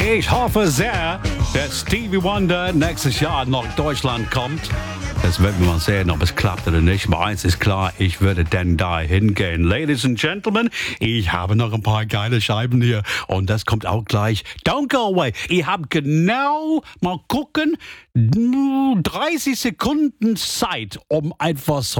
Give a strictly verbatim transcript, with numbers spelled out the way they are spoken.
Ich hoffe sehr, dass Stevie Wonder nächstes Jahr nach Deutschland kommt. Das werden wir mal sehen, ob es klappt oder nicht. Aber eins ist klar, ich würde denn da hingehen. Ladies and Gentlemen, ich habe noch ein paar geile Scheiben hier. Und das kommt auch gleich. Don't go away. Ihr habt genau, mal gucken, dreißig Sekunden Zeit, um etwas